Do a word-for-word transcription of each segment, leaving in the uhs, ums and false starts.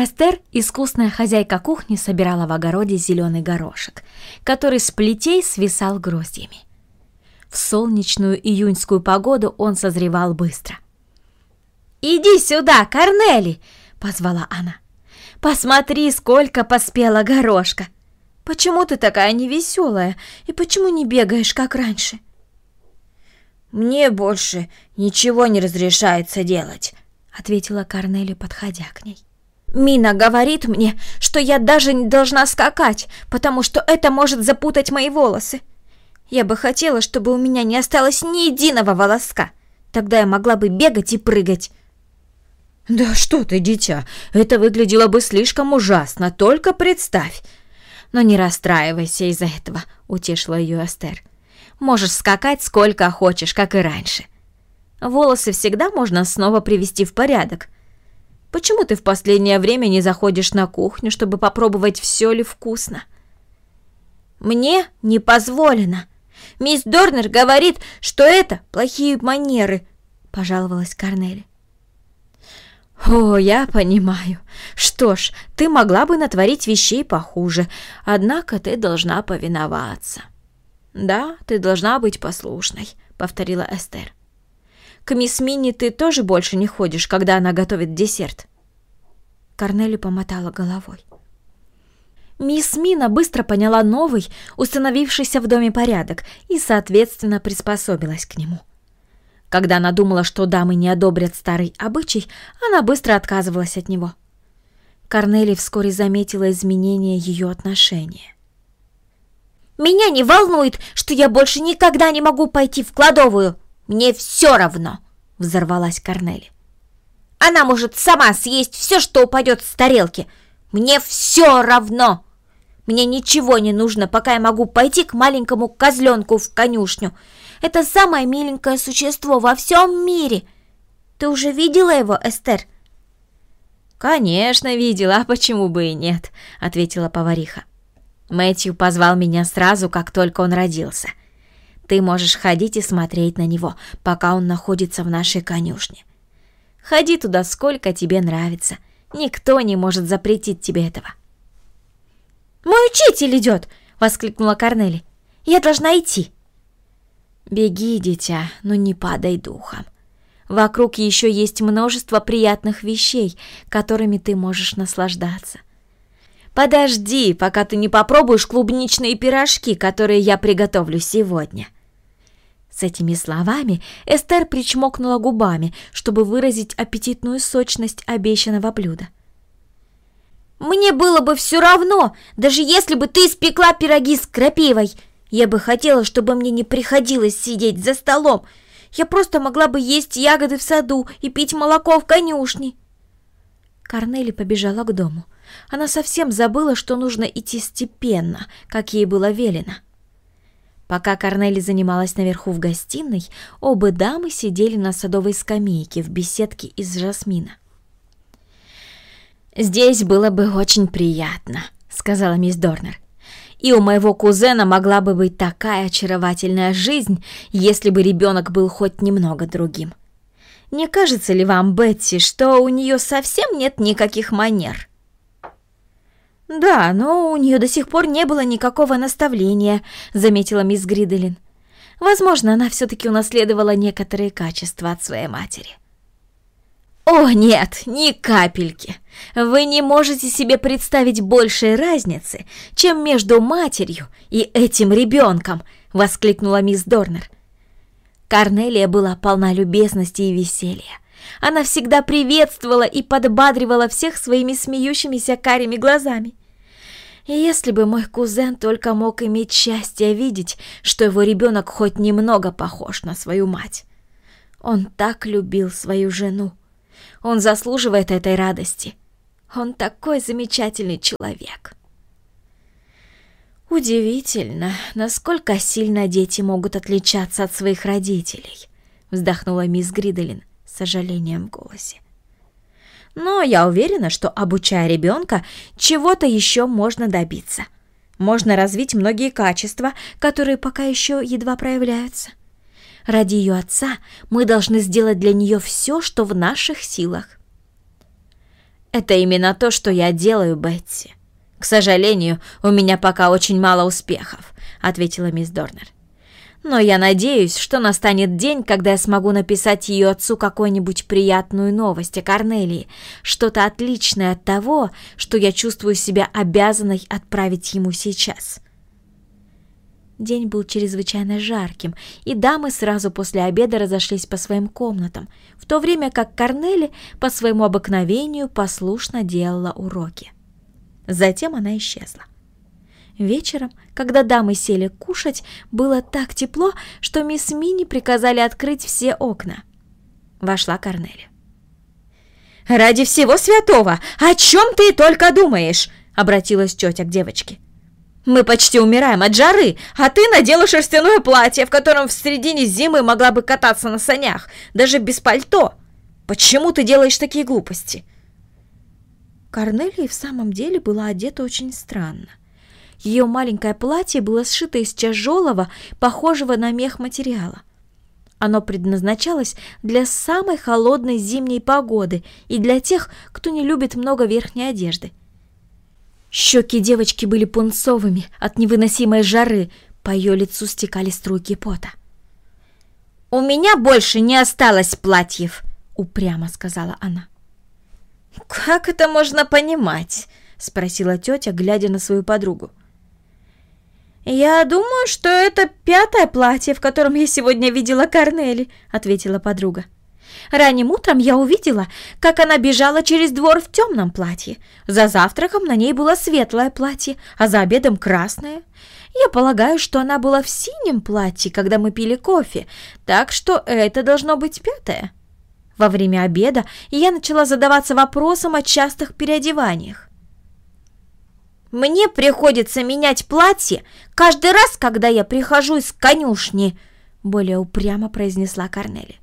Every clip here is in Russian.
Эстер, искусная хозяйка кухни, собирала в огороде зеленый горошек, который с плетей свисал гроздьями. В солнечную июньскую погоду он созревал быстро. «Иди сюда, Корнели!» — позвала она. «Посмотри, сколько поспело горошка! Почему ты такая невеселая и почему не бегаешь, как раньше?» «Мне больше ничего не разрешается делать», — ответила Корнели, подходя к ней. «Мина говорит мне, что я даже не должна скакать, потому что это может запутать мои волосы. Я бы хотела, чтобы у меня не осталось ни единого волоска. Тогда я могла бы бегать и прыгать». «Да что ты, дитя, это выглядело бы слишком ужасно, только представь». «Но не расстраивайся из-за этого», — утешила ее Эстер. «Можешь скакать сколько хочешь, как и раньше. Волосы всегда можно снова привести в порядок. Почему ты в последнее время не заходишь на кухню, чтобы попробовать, все ли вкусно?» «Мне не позволено. Мисс Дорнер говорит, что это плохие манеры», — пожаловалась Корнели. «О, я понимаю. Что ж, ты могла бы натворить вещей похуже, однако ты должна повиноваться». «Да, ты должна быть послушной», — повторила Эстер. «К мисс Минни ты тоже больше не ходишь, когда она готовит десерт?» Корнели помотала головой. Мисс Мина быстро поняла новый, установившийся в доме порядок, и, соответственно, приспособилась к нему. Когда она думала, что дамы не одобрят старый обычай, она быстро отказывалась от него. Корнели вскоре заметила изменение ее отношения. «Меня не волнует, что я больше никогда не могу пойти в кладовую. Мне все равно», — взорвалась Корнели. «Она может сама съесть все, что упадет с тарелки. Мне все равно. Мне ничего не нужно, пока я могу пойти к маленькому козленку в конюшню. Это самое миленькое существо во всем мире. Ты уже видела его, Эстер?» «Конечно, видела, а почему бы и нет», — ответила повариха. «Мэтью позвал меня сразу, как только он родился. Ты можешь ходить и смотреть на него, пока он находится в нашей конюшне. Ходи туда, сколько тебе нравится. Никто не может запретить тебе этого». «Мой учитель идет!» — воскликнула Корнели. «Я должна идти». «Беги, дитя, но не падай духом. Вокруг еще есть множество приятных вещей, которыми ты можешь наслаждаться. Подожди, пока ты не попробуешь клубничные пирожки, которые я приготовлю сегодня». С этими словами Эстер причмокнула губами, чтобы выразить аппетитную сочность обещанного блюда. «Мне было бы все равно, даже если бы ты испекла пироги с крапивой. Я бы хотела, чтобы мне не приходилось сидеть за столом. Я просто могла бы есть ягоды в саду и пить молоко в конюшне». Корнели побежала к дому. Она совсем забыла, что нужно идти степенно, как ей было велено. Пока Корнели занималась наверху в гостиной, оба дамы сидели на садовой скамейке в беседке из жасмина. «Здесь было бы очень приятно», — сказала мисс Дорнер. «И у моего кузена могла бы быть такая очаровательная жизнь, если бы ребенок был хоть немного другим. Не кажется ли вам, Бетти, что у нее совсем нет никаких манер?» «Да, но у нее до сих пор не было никакого наставления», — заметила мисс Гриделин. «Возможно, она все-таки унаследовала некоторые качества от своей матери». «О, нет, ни капельки! Вы не можете себе представить большей разницы, чем между матерью и этим ребенком!» — воскликнула мисс Дорнер. Корнелия была полна любезности и веселья. Она всегда приветствовала и подбадривала всех своими смеющимися карими глазами. И если бы мой кузен только мог иметь счастье видеть, что его ребенок хоть немного похож на свою мать. Он так любил свою жену. Он заслуживает этой радости. Он такой замечательный человек. Удивительно, насколько сильно дети могут отличаться от своих родителей, вздохнула мисс Гриделин с сожалением в голосе. Но я уверена, что, обучая ребенка, чего-то еще можно добиться. Можно развить многие качества, которые пока еще едва проявляются. Ради ее отца мы должны сделать для нее все, что в наших силах. Это именно то, что я делаю, Бетти. К сожалению, у меня пока очень мало успехов, ответила мисс Дорнер. Но я надеюсь, что настанет день, когда я смогу написать ее отцу какую-нибудь приятную новость о Корнелии, что-то отличное от того, что я чувствую себя обязанной отправить ему сейчас. День был чрезвычайно жарким, и дамы сразу после обеда разошлись по своим комнатам, в то время как Корнели по своему обыкновению послушно делала уроки. Затем она исчезла. Вечером, когда дамы сели кушать, было так тепло, что мисс Минни приказали открыть все окна. Вошла Корнели. «Ради всего святого! О чем ты только думаешь?» — обратилась тетя к девочке. «Мы почти умираем от жары, а ты надела шерстяное платье, в котором в середине зимы могла бы кататься на санях, даже без пальто. Почему ты делаешь такие глупости?» Корнелия в самом деле была одета очень странно. Ее маленькое платье было сшито из тяжелого, похожего на мех материала. Оно предназначалось для самой холодной зимней погоды и для тех, кто не любит много верхней одежды. Щеки девочки были пунцовыми от невыносимой жары, по ее лицу стекали струйки пота. «У меня больше не осталось платьев», — упрямо сказала она. «Как это можно понимать?» — спросила тетя, глядя на свою подругу. «Я думаю, что это пятое платье, в котором я сегодня видела Корнели», — ответила подруга. «Ранним утром я увидела, как она бежала через двор в темном платье. За завтраком на ней было светлое платье, а за обедом красное. Я полагаю, что она была в синем платье, когда мы пили кофе, так что это должно быть пятое». Во время обеда я начала задаваться вопросом о частых переодеваниях. «Мне приходится менять платье каждый раз, когда я прихожу из конюшни», — более упрямо произнесла Корнели.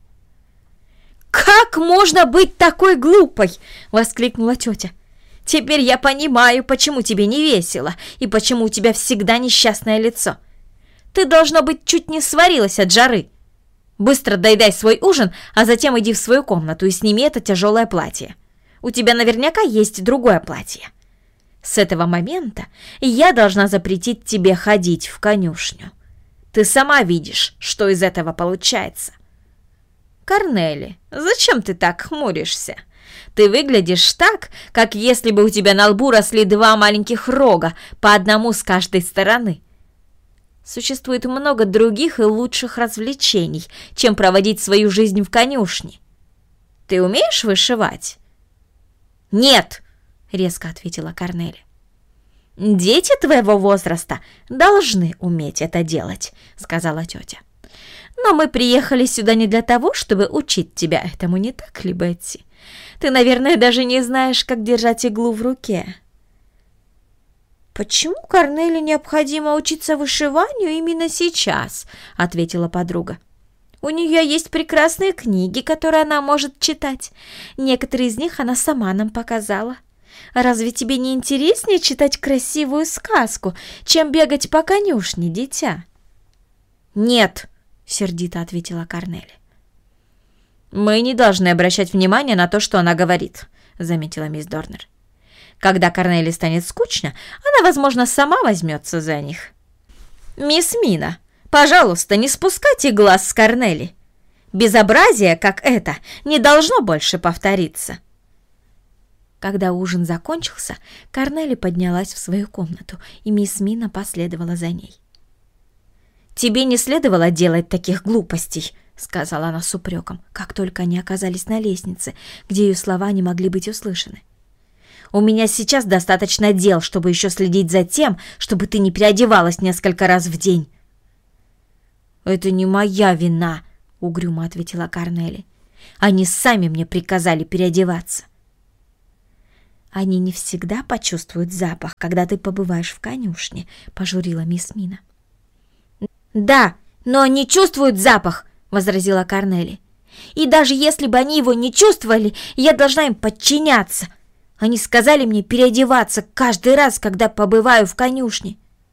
«Как можно быть такой глупой?» — воскликнула тетя. «Теперь я понимаю, почему тебе не весело и почему у тебя всегда несчастное лицо. Ты, должно быть, чуть не сварилась от жары. Быстро доедай свой ужин, а затем иди в свою комнату и сними это тяжелое платье. У тебя наверняка есть другое платье. С этого момента я должна запретить тебе ходить в конюшню. Ты сама видишь, что из этого получается». «Корнели, зачем ты так хмуришься? Ты выглядишь так, как если бы у тебя на лбу росли два маленьких рога, по одному с каждой стороны. Существует много других и лучших развлечений, чем проводить свою жизнь в конюшне. Ты умеешь вышивать?» «Нет», — резко ответила Корнели. «Дети твоего возраста должны уметь это делать», — сказала тетя. «Но мы приехали сюда не для того, чтобы учить тебя этому, не так ли, Бетти? Ты, наверное, даже не знаешь, как держать иглу в руке». «Почему Корнели необходимо учиться вышиванию именно сейчас?» — ответила подруга. «У нее есть прекрасные книги, которые она может читать. Некоторые из них она сама нам показала. Разве тебе не интереснее читать красивую сказку, чем бегать по конюшне, дитя?» «Нет», — сердито ответила Корнели. «Мы не должны обращать внимание на то, что она говорит», — заметила мисс Дорнер. «Когда Корнели станет скучно, она, возможно, сама возьмется за них. Мисс Мина, пожалуйста, не спускайте глаз с Корнели. Безобразие, как это, не должно больше повториться». Когда ужин закончился, Корнели поднялась в свою комнату, и мисс Мина последовала за ней. «Тебе не следовало делать таких глупостей», — сказала она с упреком, как только они оказались на лестнице, где ее слова не могли быть услышаны. «У меня сейчас достаточно дел, чтобы еще следить за тем, чтобы ты не переодевалась несколько раз в день». «Это не моя вина», — угрюмо ответила Корнели. «Они сами мне приказали переодеваться». «Они не всегда почувствуют запах, когда ты побываешь в конюшне», — пожурила мисс Мина. «Да, но они чувствуют запах», — возразила Корнели. «И даже если бы они его не чувствовали, я должна им подчиняться. Они сказали мне переодеваться каждый раз, когда побываю в конюшне».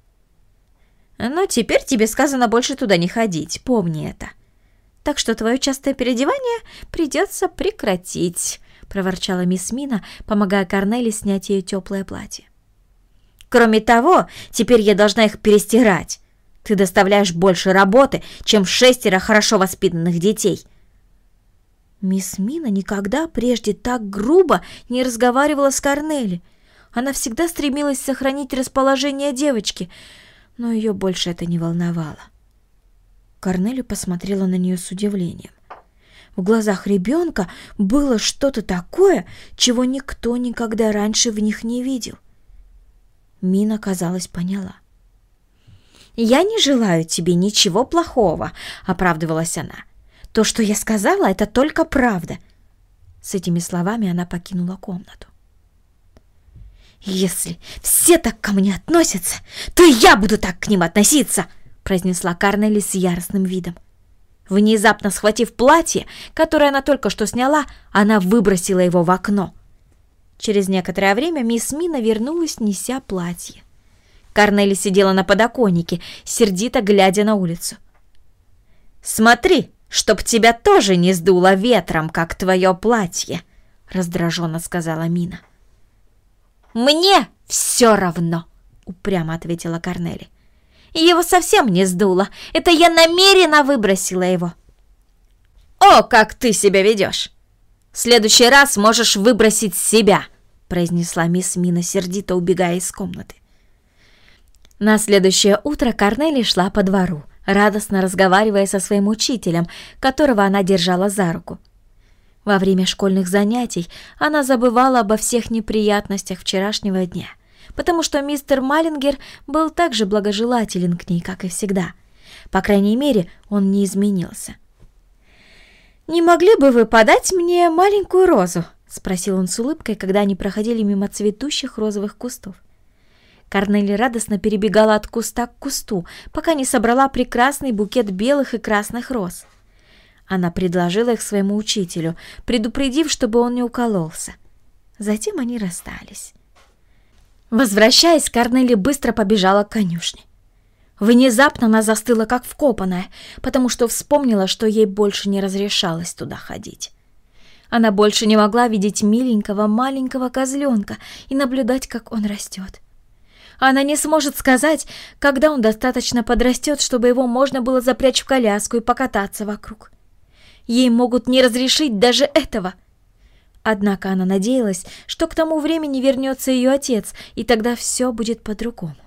«Но теперь тебе сказано больше туда не ходить, помни это. Так что твое частое переодевание придется прекратить», — проворчала мисс Мина, помогая Корнели снять ее теплое платье. «Кроме того, теперь я должна их перестирать. Ты доставляешь больше работы, чем шестеро хорошо воспитанных детей». Мисс Мина никогда прежде так грубо не разговаривала с Корнели. Она всегда стремилась сохранить расположение девочки, но ее больше это не волновало. Корнели посмотрела на нее с удивлением. В глазах ребенка было что-то такое, чего никто никогда раньше в них не видел. Мина, казалось, поняла. «Я не желаю тебе ничего плохого», — оправдывалась она. «То, что я сказала, это только правда». С этими словами она покинула комнату. «Если все так ко мне относятся, то и я буду так к ним относиться», — произнесла Корнели с яростным видом. Внезапно схватив платье, которое она только что сняла, она выбросила его в окно. Через некоторое время мисс Мина вернулась, неся платье. Корнели сидела на подоконнике, сердито глядя на улицу. «Смотри, чтоб тебя тоже не сдуло ветром, как твое платье», — раздраженно сказала Мина. «Мне все равно», — упрямо ответила Корнели. «Его совсем не сдуло. Это я намеренно выбросила его». «О, как ты себя ведешь! В следующий раз можешь выбросить себя», — произнесла мисс Мина, сердито убегая из комнаты. На следующее утро Корнели шла по двору, радостно разговаривая со своим учителем, которого она держала за руку. Во время школьных занятий она забывала обо всех неприятностях вчерашнего дня, потому что мистер Маллингер был так же благожелателен к ней, как и всегда. По крайней мере, он не изменился. «Не могли бы вы подать мне маленькую розу?» — спросил он с улыбкой, когда они проходили мимо цветущих розовых кустов. Корнели радостно перебегала от куста к кусту, пока не собрала прекрасный букет белых и красных роз. Она предложила их своему учителю, предупредив, чтобы он не укололся. Затем они расстались. Возвращаясь, Корнели быстро побежала к конюшне. Внезапно она застыла, как вкопанная, потому что вспомнила, что ей больше не разрешалось туда ходить. Она больше не могла видеть миленького маленького козленка и наблюдать, как он растет. Она не сможет сказать, когда он достаточно подрастет, чтобы его можно было запрячь в коляску и покататься вокруг. Ей могут не разрешить даже этого. Однако она надеялась, что к тому времени вернется ее отец, и тогда все будет по-другому.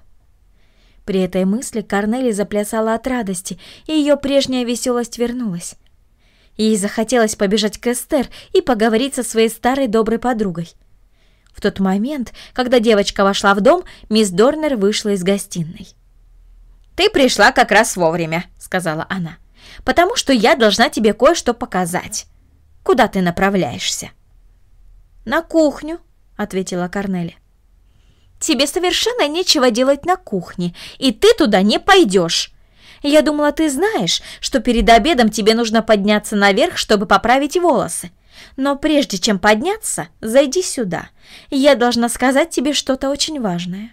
При этой мысли Корнели заплясала от радости, и ее прежняя веселость вернулась. Ей захотелось побежать к Эстер и поговорить со своей старой доброй подругой. В тот момент, когда девочка вошла в дом, мисс Дорнер вышла из гостиной. «Ты пришла как раз вовремя», — сказала она, «потому что я должна тебе кое-что показать. Куда ты направляешься?» «На кухню», — ответила Корнели. «Тебе совершенно нечего делать на кухне, и ты туда не пойдешь. Я думала, ты знаешь, что перед обедом тебе нужно подняться наверх, чтобы поправить волосы. Но прежде чем подняться, зайди сюда. Я должна сказать тебе что-то очень важное».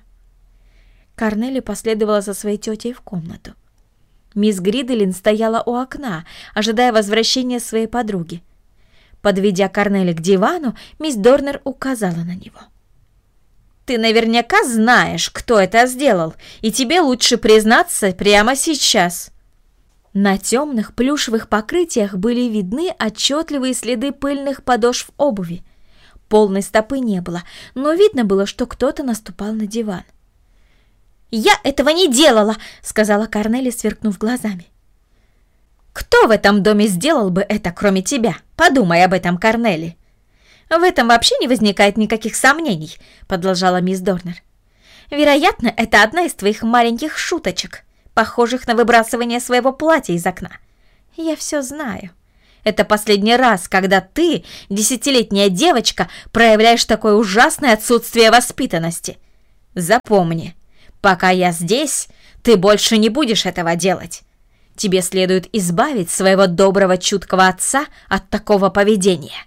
Корнели последовала за своей тетей в комнату. Мисс Гриделин стояла у окна, ожидая возвращения своей подруги. Подведя Корнели к дивану, мисс Дорнер указала на него. «Ты наверняка знаешь, кто это сделал, и тебе лучше признаться прямо сейчас». На темных плюшевых покрытиях были видны отчетливые следы пыльных подошв обуви. Полной стопы не было, но видно было, что кто-то наступал на диван. «Я этого не делала!» — сказала Корнели, сверкнув глазами. «Кто в этом доме сделал бы это, кроме тебя? Подумай об этом, Корнели!» «В этом вообще не возникает никаких сомнений», — продолжала мисс Дорнер. «Вероятно, это одна из твоих маленьких шуточек, похожих на выбрасывание своего платья из окна. Я все знаю. Это последний раз, когда ты, десятилетняя девочка, проявляешь такое ужасное отсутствие воспитанности. Запомни, пока я здесь, ты больше не будешь этого делать. Тебе следует избавить своего доброго, чуткого отца от такого поведения».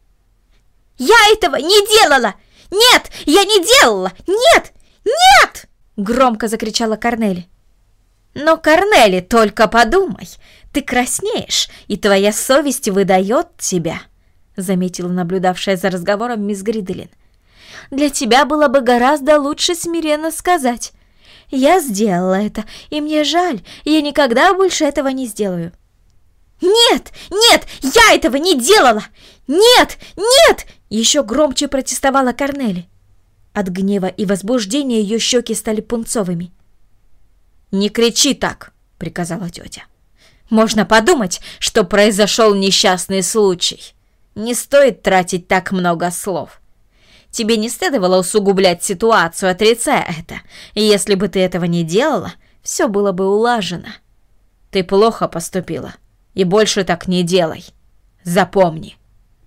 «Я этого не делала! Нет, я не делала! Нет! Нет!» — громко закричала Корнели. «Но, Корнели, только подумай, ты краснеешь, и твоя совесть выдает тебя», — заметила наблюдавшая за разговором мисс Гриделин. «Для тебя было бы гораздо лучше смиренно сказать: я сделала это, и мне жаль, я никогда больше этого не сделаю». «Нет, нет, я этого не делала! Нет, нет!» Еще громче протестовала Корнели. От гнева и возбуждения ее щеки стали пунцовыми. «Не кричи так!» — приказала тетя. «Можно подумать, что произошел несчастный случай. Не стоит тратить так много слов. Тебе не следовало усугублять ситуацию, отрицая это. И если бы ты этого не делала, все было бы улажено. Ты плохо поступила, и больше так не делай. Запомни».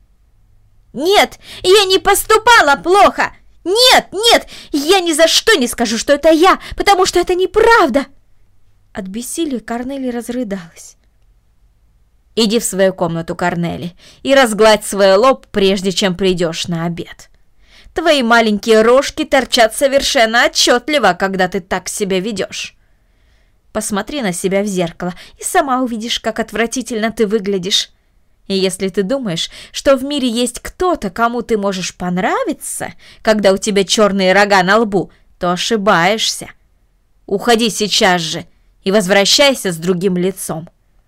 «Нет, я не поступала плохо! Нет, нет, я ни за что не скажу, что это я, потому что это неправда!» От бессилия Корнели разрыдалась. «Иди в свою комнату, Корнели, и разгладь свой лоб, прежде чем придешь на обед. Твои маленькие рожки торчат совершенно отчетливо, когда ты так себя ведешь. Посмотри на себя в зеркало, и сама увидишь, как отвратительно ты выглядишь. И если ты думаешь, что в мире есть кто-то, кому ты можешь понравиться, когда у тебя черные рога на лбу, то ошибаешься. Уходи сейчас же и возвращайся с другим лицом».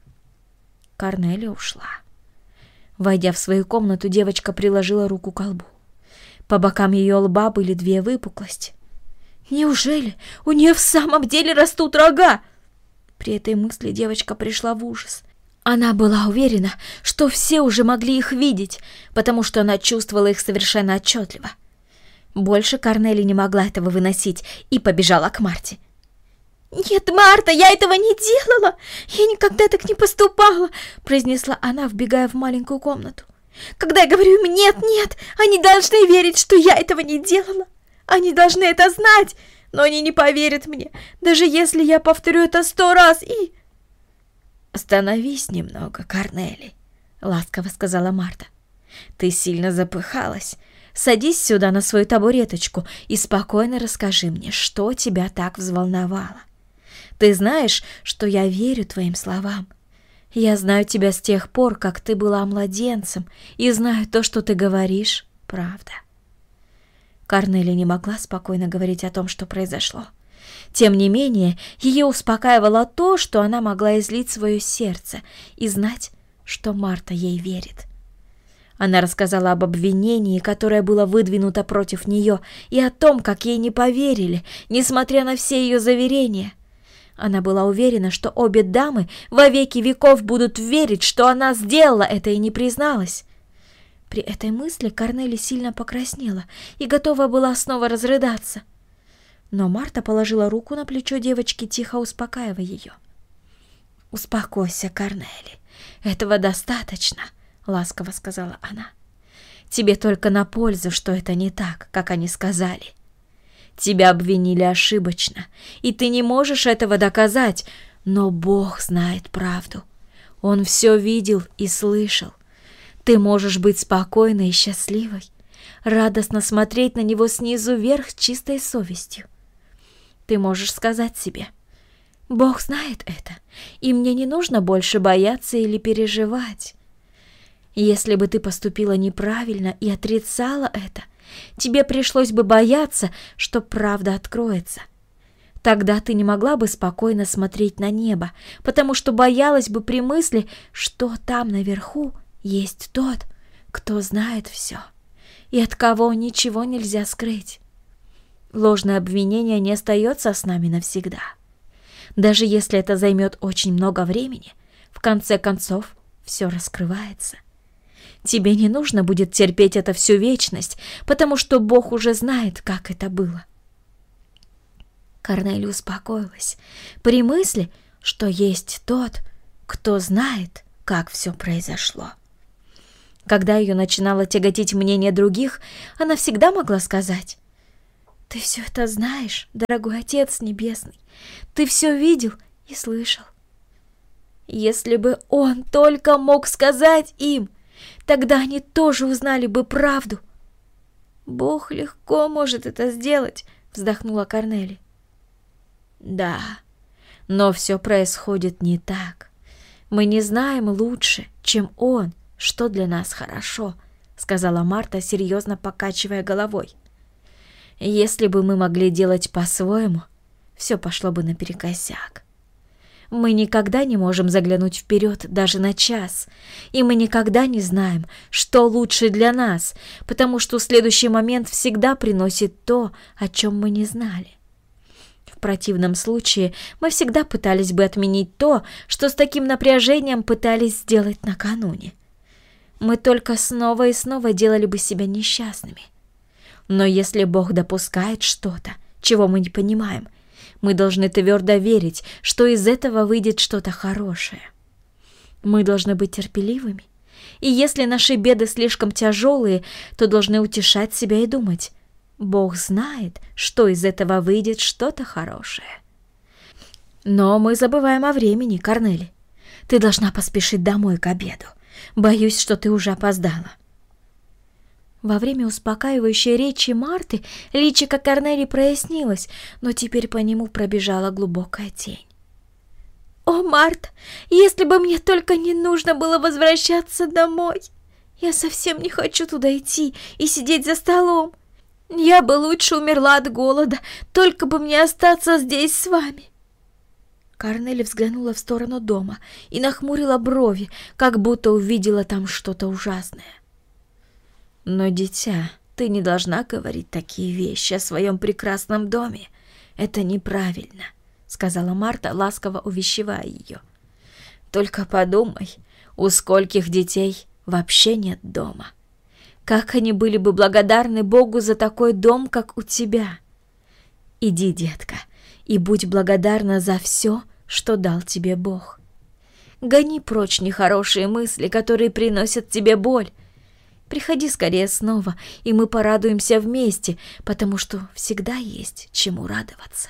Корнели ушла. Войдя в свою комнату, девочка приложила руку к лбу. По бокам ее лба были две выпуклости. Неужели у нее в самом деле растут рога? При этой мысли девочка пришла в ужас. Она была уверена, что все уже могли их видеть, потому что она чувствовала их совершенно отчетливо. Больше Корнели не могла этого выносить и побежала к Марте. «Нет, Марта, я этого не делала! Я никогда так не поступала!» произнесла она, вбегая в маленькую комнату. «Когда я говорю им «нет, нет», они должны верить, что я этого не делала. Они должны это знать, но они не поверят мне, даже если я повторю это сто раз и...» «Остановись немного, Корнели», — ласково сказала Марта. «Ты сильно запыхалась. Садись сюда на свою табуреточку и спокойно расскажи мне, что тебя так взволновало. Ты знаешь, что я верю твоим словам. Я знаю тебя с тех пор, как ты была младенцем, и знаю, то, что ты говоришь, правда». Корнели не могла спокойно говорить о том, что произошло. Тем не менее, ее успокаивало то, что она могла излить свое сердце и знать, что Марта ей верит. Она рассказала об обвинении, которое было выдвинуто против нее, и о том, как ей не поверили, несмотря на все ее заверения. Она была уверена, что обе дамы во веки веков будут верить, что она сделала это и не призналась. При этой мысли Корнели сильно покраснела и готова была снова разрыдаться. Но Марта положила руку на плечо девочки, тихо успокаивая ее. «Успокойся, Корнели, этого достаточно», — ласково сказала она. «Тебе только на пользу, что это не так, как они сказали. Тебя обвинили ошибочно, и ты не можешь этого доказать, но Бог знает правду. Он все видел и слышал. Ты можешь быть спокойной и счастливой, радостно смотреть на него снизу вверх с чистой совестью. Ты можешь сказать себе: Бог знает это, и мне не нужно больше бояться или переживать. Если бы ты поступила неправильно и отрицала это, тебе пришлось бы бояться, что правда откроется. Тогда ты не могла бы спокойно смотреть на небо, потому что боялась бы при мысли, что там наверху есть тот, кто знает все, и от кого ничего нельзя скрыть. Ложное обвинение не остается с нами навсегда. Даже если это займет очень много времени, в конце концов все раскрывается. Тебе не нужно будет терпеть это всю вечность, потому что Бог уже знает, как это было. Корнели успокоилась при мысли, что есть тот, кто знает, как все произошло. Когда ее начинало тяготить мнение других, она всегда могла сказать: «Ты все это знаешь, дорогой Отец Небесный, ты все видел и слышал». Если бы он только мог сказать им, тогда они тоже узнали бы правду. «Бог легко может это сделать», — вздохнула Корнели. «Да, но все происходит не так. Мы не знаем лучше, чем он, что для нас хорошо сказала Марта, серьезно покачивая головой. «Если бы мы могли делать по-своему, все пошло бы наперекосяк. Мы никогда не можем заглянуть вперед даже на час, и мы никогда не знаем, что лучше для нас, потому что следующий момент всегда приносит то, о чем мы не знали. В противном случае мы всегда пытались бы отменить то, что с таким напряжением пытались сделать накануне. Мы только снова и снова делали бы себя несчастными. Но если Бог допускает что-то, чего мы не понимаем, мы должны твердо верить, что из этого выйдет что-то хорошее. Мы должны быть терпеливыми, и если наши беды слишком тяжелые, то должны утешать себя и думать: Бог знает, что из этого выйдет что-то хорошее. Но мы забываем о времени, Корнели. Ты должна поспешить домой к обеду. Боюсь, что ты уже опоздала. Во время успокаивающей речи Марты личико Корнели прояснилось, но теперь по нему пробежала глубокая тень. «О, Марта, если бы мне только не нужно было возвращаться домой! Я совсем не хочу туда идти и сидеть за столом. Я бы лучше умерла от голода, только бы мне остаться здесь с вами». Корнели взглянула в сторону дома и нахмурила брови, как будто увидела там что-то ужасное. «Но, дитя, ты не должна говорить такие вещи о своем прекрасном доме. Это неправильно», — сказала Марта, ласково увещевая ее. «Только подумай, у скольких детей вообще нет дома. Как они были бы благодарны Богу за такой дом, как у тебя. Иди, детка, и будь благодарна за все, что дал тебе Бог. Гони прочь нехорошие мысли, которые приносят тебе боль. Приходи скорее снова, и мы порадуемся вместе, потому что всегда есть чему радоваться».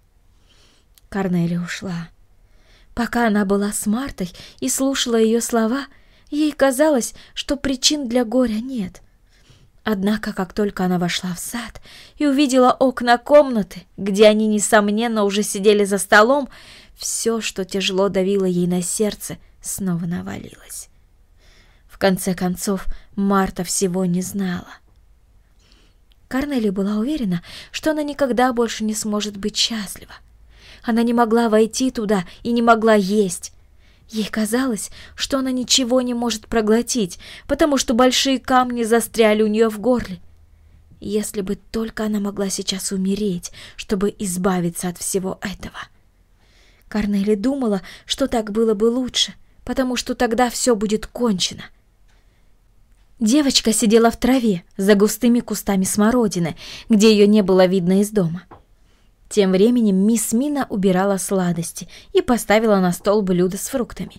Корнели ушла. Пока она была с Мартой и слушала ее слова, ей казалось, что причин для горя нет. Однако, как только она вошла в сад и увидела окна комнаты, где они, несомненно, уже сидели за столом, все, что тяжело давило ей на сердце, снова навалилось. В конце концов, Марта всего не знала. Корнели была уверена, что она никогда больше не сможет быть счастлива. Она не могла войти туда и не могла есть. Ей казалось, что она ничего не может проглотить, потому что большие камни застряли у нее в горле. Если бы только она могла сейчас умереть, чтобы избавиться от всего этого. Корнели думала, что так было бы лучше, потому что тогда все будет кончено. Девочка сидела в траве за густыми кустами смородины, где ее не было видно из дома. Тем временем мисс Мина убирала сладости и поставила на стол блюдо с фруктами.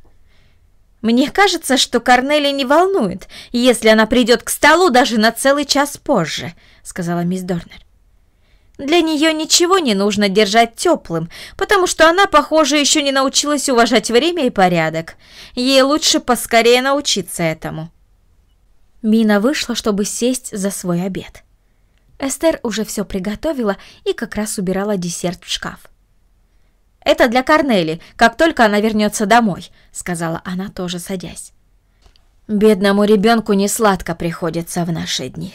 «Мне кажется, что Корнели не волнует, если она придет к столу даже на целый час позже», — сказала мисс Дорнер. «Для нее ничего не нужно держать теплым, потому что она, похоже, еще не научилась уважать время и порядок. Ей лучше поскорее научиться этому». Мина вышла, чтобы сесть за свой обед. Эстер уже все приготовила и как раз убирала десерт в шкаф. «Это для Корнели, как только она вернется домой», — сказала она, тоже садясь. «Бедному ребенку несладко приходится в наши дни».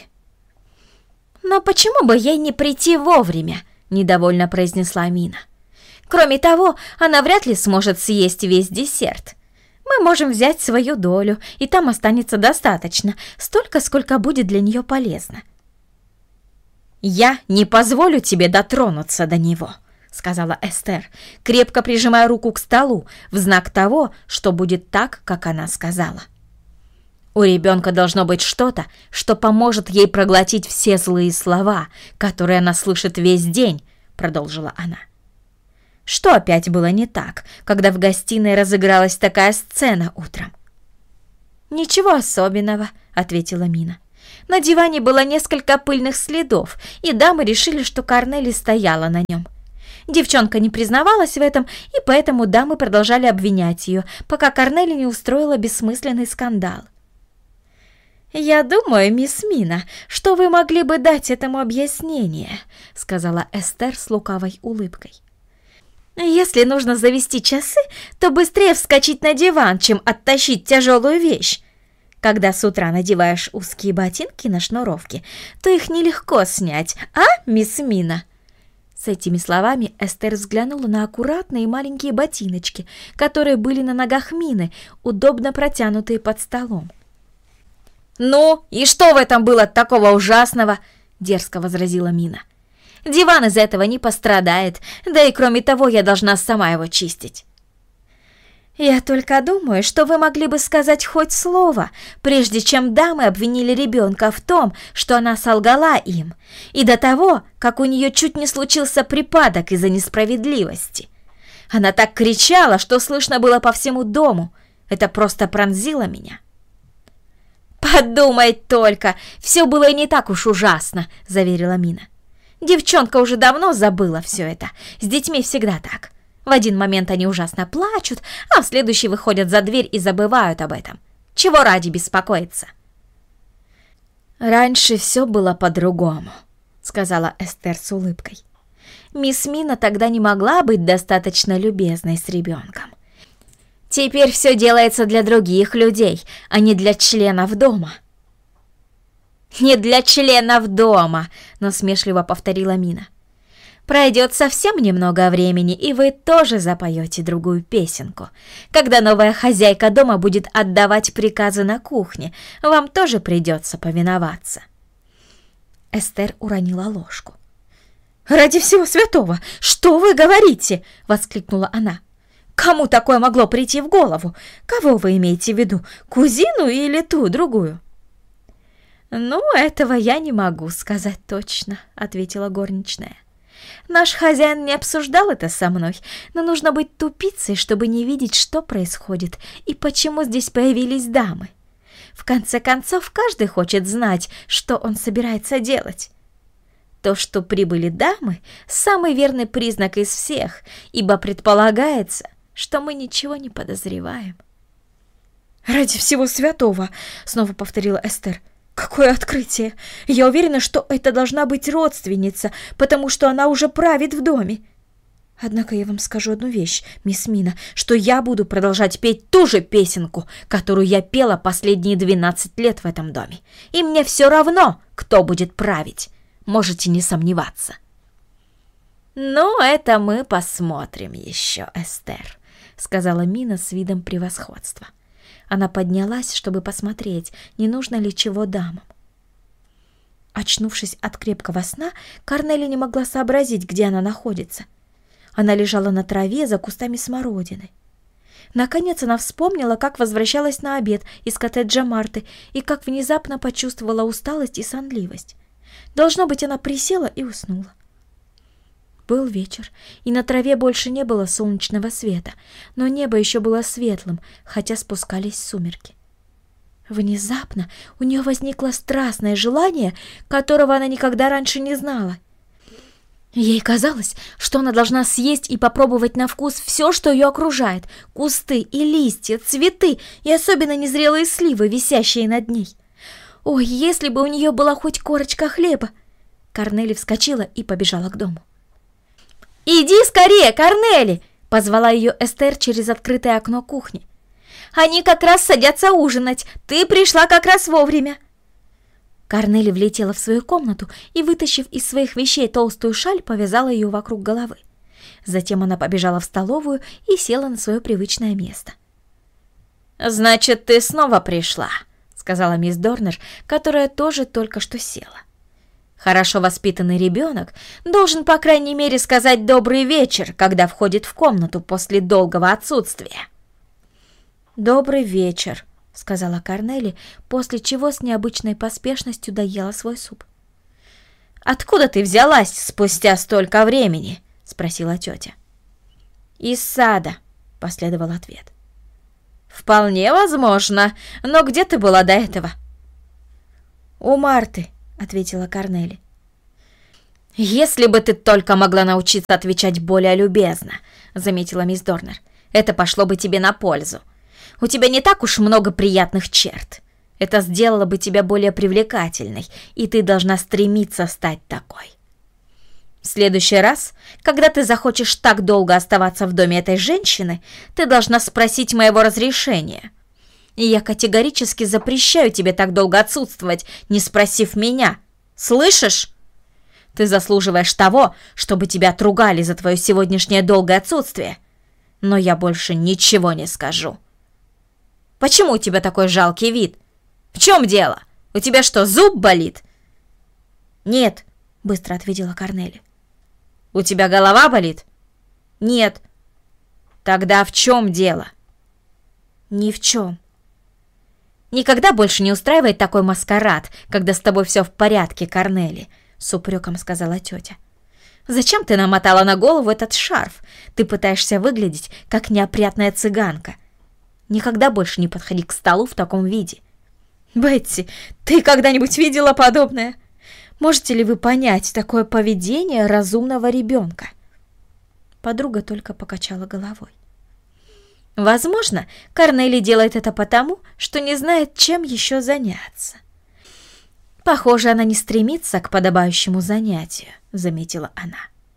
«Но почему бы ей не прийти вовремя?» — недовольно произнесла Мина. «Кроме того, она вряд ли сможет съесть весь десерт. Мы можем взять свою долю, и там останется достаточно, столько, сколько будет для нее полезно». «Я не позволю тебе дотронуться до него», — сказала Эстер, крепко прижимая руку к столу в знак того, что будет так, как она сказала. «У ребенка должно быть что-то, что поможет ей проглотить все злые слова, которые она слышит весь день», — продолжила она. «Что опять было не так, когда в гостиной разыгралась такая сцена утром?» «Ничего особенного», — ответила Мина. «На диване было несколько пыльных следов, и дамы решили, что Корнели стояла на нем. Девчонка не признавалась в этом, и поэтому дамы продолжали обвинять ее, пока Корнели не устроила бессмысленный скандал». «Я думаю, мисс Мина, что вы могли бы дать этому объяснение», — сказала Эстер с лукавой улыбкой. «Если нужно завести часы, то быстрее вскочить на диван, чем оттащить тяжелую вещь. Когда с утра надеваешь узкие ботинки на шнуровке, то их нелегко снять, а, мисс Мина?» С этими словами Эстер взглянула на аккуратные маленькие ботиночки, которые были на ногах Мины, удобно протянутые под столом. «Ну, и что в этом было такого ужасного?» – дерзко возразила Мина. «Диван из этого не пострадает, да и кроме того я должна сама его чистить». «Я только думаю, что вы могли бы сказать хоть слово, прежде чем дамы обвинили ребенка в том, что она солгала им, и до того, как у нее чуть не случился припадок из-за несправедливости. Она так кричала, что слышно было по всему дому. Это просто пронзило меня». «Подумать только, все было не так уж ужасно», – заверила Мина. «Девчонка уже давно забыла все это, с детьми всегда так. В один момент они ужасно плачут, а в следующий выходят за дверь и забывают об этом. Чего ради беспокоиться?» «Раньше все было по-другому», — сказала Эстер с улыбкой. «Мисс Мина тогда не могла быть достаточно любезной с ребенком. Теперь все делается для других людей, а не для членов дома». «Не для членов дома», — насмешливо повторила Мина. «Пройдет совсем немного времени, и вы тоже запоете другую песенку. Когда новая хозяйка дома будет отдавать приказы на кухне, вам тоже придется повиноваться». Эстер уронила ложку. «Ради всего святого, что вы говорите?» — воскликнула она. «Кому такое могло прийти в голову? Кого вы имеете в виду, кузину или ту другую?» «Ну, этого я не могу сказать точно», — ответила горничная. «Наш хозяин не обсуждал это со мной, но нужно быть тупицей, чтобы не видеть, что происходит и почему здесь появились дамы. В конце концов, каждый хочет знать, что он собирается делать. То, что прибыли дамы, самый верный признак из всех, ибо предполагается, что мы ничего не подозреваем». «Ради всего святого!» — снова повторила Эстер. «Какое открытие! Я уверена, что это должна быть родственница, потому что она уже правит в доме. Однако я вам скажу одну вещь, мисс Мина, что я буду продолжать петь ту же песенку, которую я пела последние двенадцать лет в этом доме. И мне все равно, кто будет править. Можете не сомневаться». «Ну, это мы посмотрим еще, Эстер», — сказала Мина с видом превосходства. Она поднялась, чтобы посмотреть, не нужно ли чего дамам. Очнувшись от крепкого сна, Корнелия не могла сообразить, где она находится. Она лежала на траве за кустами смородины. Наконец она вспомнила, как возвращалась на обед из коттеджа Марты и как внезапно почувствовала усталость и сонливость. Должно быть, она присела и уснула. Был вечер, и на траве больше не было солнечного света, но небо еще было светлым, хотя спускались сумерки. Внезапно у нее возникло страстное желание, которого она никогда раньше не знала. Ей казалось, что она должна съесть и попробовать на вкус все, что ее окружает: кусты и листья, цветы и особенно незрелые сливы, висящие над ней. Ой, если бы у нее была хоть корочка хлеба! Корнели вскочила и побежала к дому. «Иди скорее, Корнели!» — позвала ее Эстер через открытое окно кухни. «Они как раз садятся ужинать. Ты пришла как раз вовремя». Корнели влетела в свою комнату и, вытащив из своих вещей толстую шаль, повязала ее вокруг головы. Затем она побежала в столовую и села на свое привычное место. «Значит, ты снова пришла», — сказала мисс Дорнер, которая тоже только что села. «Хорошо воспитанный ребенок должен, по крайней мере, сказать «добрый вечер», когда входит в комнату после долгого отсутствия». «Добрый вечер», — сказала Корнели, после чего с необычной поспешностью доела свой суп. «Откуда ты взялась спустя столько времени?» — спросила тетя. «Из сада», — последовал ответ. «Вполне возможно, но где ты была до этого?» «У Марты», — ответила Корнели. «Если бы ты только могла научиться отвечать более любезно», — заметила мисс Дорнер, — «это пошло бы тебе на пользу. У тебя не так уж много приятных черт. Это сделало бы тебя более привлекательной, и ты должна стремиться стать такой. В следующий раз, когда ты захочешь так долго оставаться в доме этой женщины, ты должна спросить моего разрешения. И я категорически запрещаю тебе так долго отсутствовать, не спросив меня. Слышишь? Ты заслуживаешь того, чтобы тебя отругали за твое сегодняшнее долгое отсутствие. Но я больше ничего не скажу. Почему у тебя такой жалкий вид? В чем дело? У тебя что, зуб болит? Нет, быстро ответила Корнели. У тебя голова болит? Нет. Тогда в чем дело? Ни в чем. Никогда больше не устраивает такой маскарад, когда с тобой все в порядке, Корнели, с упреком сказала тетя. Зачем ты намотала на голову этот шарф? Ты пытаешься выглядеть, как неопрятная цыганка. Никогда больше не подходи к столу в таком виде. Бетти, ты когда-нибудь видела подобное? Можете ли вы понять такое поведение разумного ребенка? Подруга только покачала головой. Возможно, Корнели делает это потому, что не знает, чем еще заняться. Похоже, она не стремится к подобающему занятию, заметила она.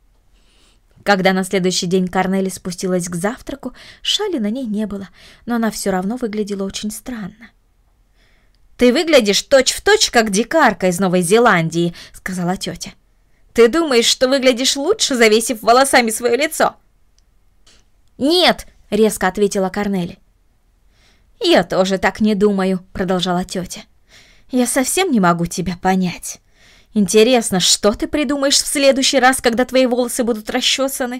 Когда на следующий день Корнели спустилась к завтраку, шали на ней не было, но она все равно выглядела очень странно. «Ты выглядишь точь-в-точь, как дикарка из Новой Зеландии», — сказала тетя. «Ты думаешь, что выглядишь лучше, завесив волосами свое лицо?» «Нет», — резко ответила Корнели. «Я тоже так не думаю», — продолжала тетя. «Я совсем не могу тебя понять. Интересно, что ты придумаешь в следующий раз, когда твои волосы будут расчесаны?»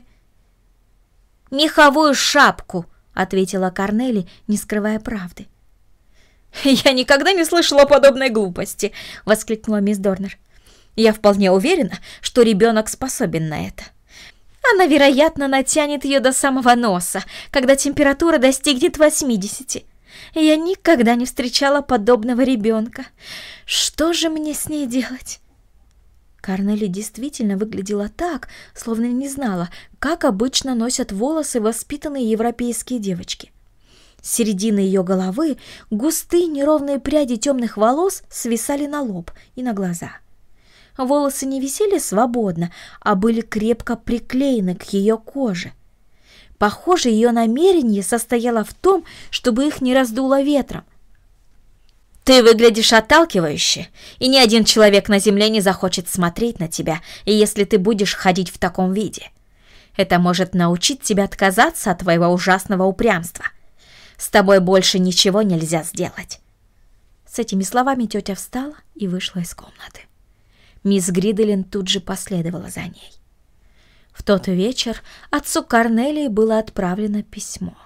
«Меховую шапку», — ответила Корнели, не скрывая правды. «Я никогда не слышала подобной глупости!» — воскликнула мисс Дорнер. «Я вполне уверена, что ребенок способен на это. Она, вероятно, натянет ее до самого носа, когда температура достигнет восьмидесяти. Я никогда не встречала подобного ребенка. Что же мне с ней делать?» Корнели действительно выглядела так, словно не знала, как обычно носят волосы воспитанные европейские девочки. С середины ее головы густые неровные пряди темных волос свисали на лоб и на глаза. Волосы не висели свободно, а были крепко приклеены к ее коже. Похоже, ее намерение состояло в том, чтобы их не раздуло ветром. «Ты выглядишь отталкивающе, и ни один человек на земле не захочет смотреть на тебя, если ты будешь ходить в таком виде. Это может научить тебя отказаться от твоего ужасного упрямства. С тобой больше ничего нельзя сделать». С этими словами тетя встала и вышла из комнаты. Мисс Гриделин тут же последовала за ней. В тот вечер отцу Корнелии было отправлено письмо.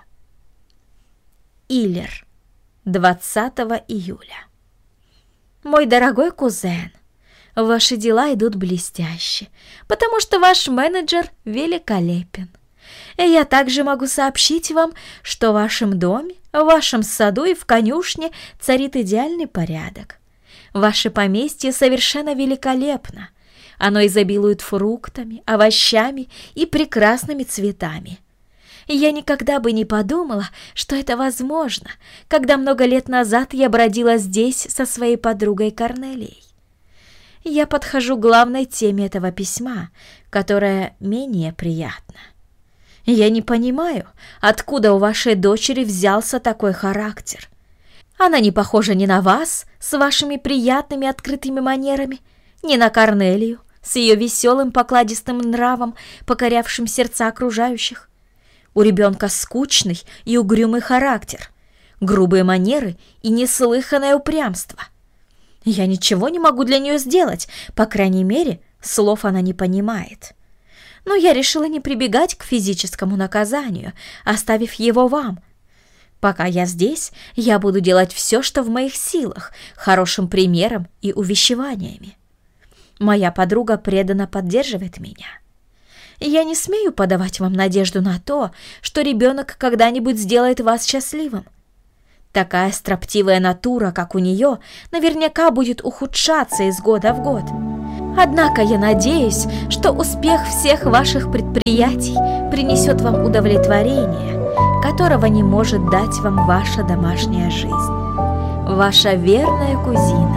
Иллер, двадцатого июля. Мой дорогой кузен, ваши дела идут блестяще, потому что ваш менеджер великолепен. И я также могу сообщить вам, что в вашем доме, в вашем саду и в конюшне царит идеальный порядок. Ваше поместье совершенно великолепно. Оно изобилует фруктами, овощами и прекрасными цветами. И я никогда бы не подумала, что это возможно, когда много лет назад я бродила здесь со своей подругой Корнелией. Я подхожу к главной теме этого письма, которая менее приятна. Я не понимаю, откуда у вашей дочери взялся такой характер. Она не похожа ни на вас с вашими приятными открытыми манерами, ни на Корнелию с ее веселым покладистым нравом, покорявшим сердца окружающих. У ребенка скучный и угрюмый характер, грубые манеры и неслыханное упрямство. Я ничего не могу для нее сделать, по крайней мере, слов она не понимает. Но я решила не прибегать к физическому наказанию, оставив его вам. Пока я здесь, я буду делать все, что в моих силах, хорошим примером и увещеваниями. Моя подруга преданно поддерживает меня. Я не смею подавать вам надежду на то, что ребенок когда-нибудь сделает вас счастливым. Такая строптивая натура, как у нее, наверняка будет ухудшаться из года в год. Однако я надеюсь, что успех всех ваших предприятий принесет вам удовлетворение, которого не может дать вам ваша домашняя жизнь. Ваша верная кузина